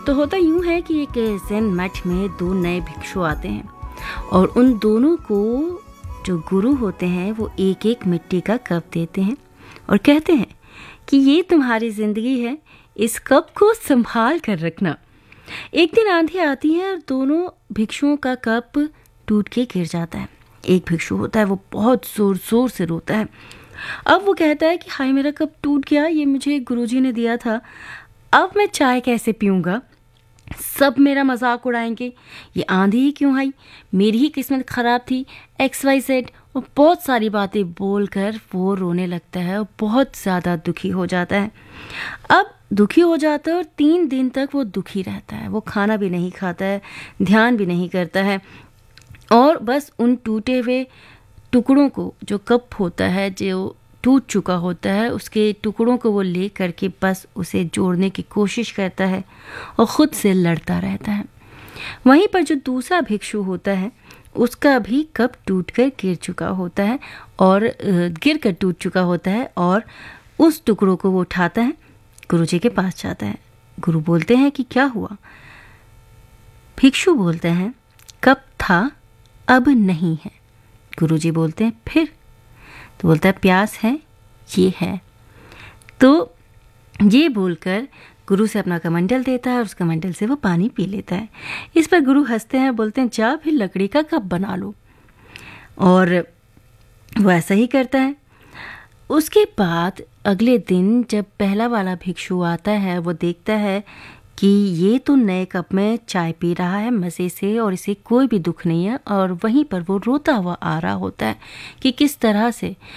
तो होता यूं है कि एक ज़ेन मठ में दो नए भिक्षु आते हैं और उन दोनों को जो गुरु होते हैं वो एक एक मिट्टी का कप देते हैं और कहते हैं कि ये तुम्हारी ज़िंदगी है, इस कप को संभाल कर रखना। एक दिन आंधी आती है और दोनों भिक्षुओं का कप टूट के गिर जाता है। एक भिक्षु होता है वो बहुत ज़ोर ज़ोर से रोता है। अब वो कहता है कि हाय मेरा कप टूट गया, ये मुझे गुरुजी ने दिया था, अब मैं चाय कैसे पीऊँगा। सब मेरा मजाक उड़ाएंगे, ये आंधी ही क्यों आई, मेरी ही किस्मत ख़राब थी, XYZ और बहुत सारी बातें बोलकर वो रोने लगता है और बहुत ज़्यादा दुखी हो जाता है। अब दुखी हो जाता है और 3 दिन तक वो दुखी रहता है। वो खाना भी नहीं खाता है, ध्यान भी नहीं करता है और बस उन टूटे हुए टुकड़ों को, जो कप होता है जो टूट चुका होता है, उसके टुकड़ों को वो ले करके बस उसे जोड़ने की कोशिश करता है और ख़ुद से लड़ता रहता है। वहीं पर जो दूसरा भिक्षु होता है उसका भी कप टूटकर गिर चुका होता है और गिर कर टूट चुका होता है और उस टुकड़ों को वो उठाता है, गुरुजी के पास जाता है। गुरु बोलते हैं कि क्या हुआ। भिक्षु बोलते हैं कप था अब नहीं है। गुरुजी बोलते हैं फिर। तो बोलता है प्यास है, ये है। तो ये बोलकर गुरु से अपना कमंडल देता है और उस कमंडल से वो पानी पी लेता है। इस पर गुरु हंसते हैं, बोलते हैं जा फिर लकड़ी का कप बना लो। और वो ऐसा ही करता है। उसके बाद अगले दिन जब पहला वाला भिक्षु आता है, वो देखता है कि ये तो नए कप में चाय पी रहा है मज़े से और इसे कोई भी दुख नहीं है, और वहीं पर वो रोता हुआ आ रहा होता है कि किस तरह से